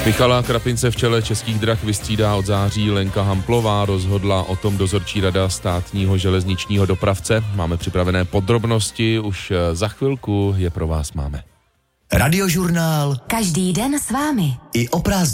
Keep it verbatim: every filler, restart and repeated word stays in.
Michala Krapince v čele Českých drah vystřídá od září Lenka Hamplová, rozhodla o tom dozorčí rada státního železničního dopravce. Máme připravené podrobnosti, už za chvilku je pro vás máme. Radiožurnál. Každý den s vámi. I o prázdninách.